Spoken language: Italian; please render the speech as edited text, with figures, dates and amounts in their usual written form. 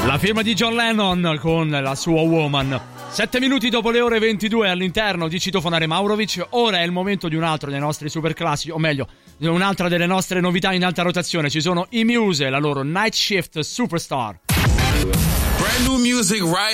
La firma di John Lennon con la sua Woman. 7 minuti dopo le ore 22 all'interno di Citofonare Maurovic. Ora è il momento di un altro dei nostri superclassici, o meglio, di un'altra delle nostre novità in alta rotazione. Ci sono i Muse, la loro Night Shift Superstar. Brand new music right